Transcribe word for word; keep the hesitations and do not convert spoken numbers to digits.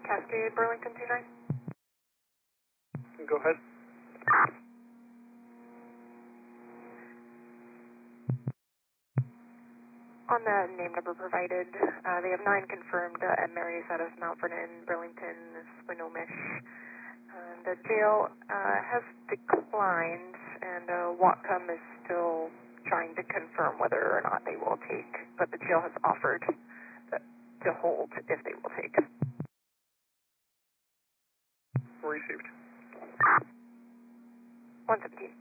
Cascade, Burlington two nine. Go ahead. On the name number provided, uh, they have nine confirmed uh, at Mary's out of Mount Vernon, Burlington, Swinomish. Uh, the jail uh, has declined, and uh, Whatcom is still trying to confirm whether or not they will take, but the jail has offered uh, to hold if they will take. Received. one seventeen.